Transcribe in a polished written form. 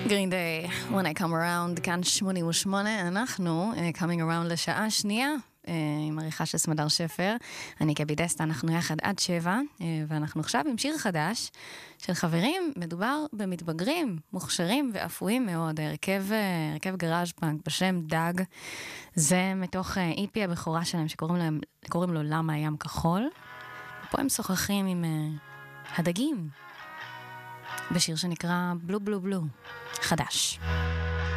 Green Day, When I Come Around, כאן 88, אנחנו coming around לשעה שנייה, עם עריכה של סמדר שפר, אני קבי דסטה, אנחנו יחד עד 7, ואנחנו עכשיו עם שיר חדש של חברים, מדובר במתבגרים, מוכשרים ואפויים מאוד, הרכב גראז' פאנק בשם דג, זה מתוך איפי הבכורה שלהם שקוראים לו למה הים כחול, פה הם שוחחים עם הדגים, בשיר שנקרא בלו בלו בלו, חדש.